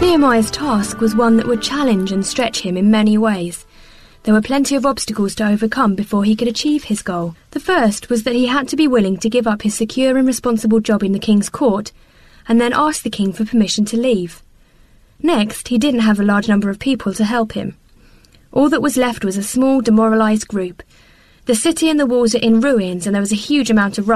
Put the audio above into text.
Nehemiah's task was one that would challenge and stretch him in many ways. There were plenty of obstacles to overcome before he could achieve his goal. The first was that he had to be willing to give up his secure and responsible job in the king's court, and then ask the king for permission to leave. Next, he didn't have a large number of people to help him. All that was left was a small, demoralised group. The city and the walls are in ruins, and there was a huge amount of rubble.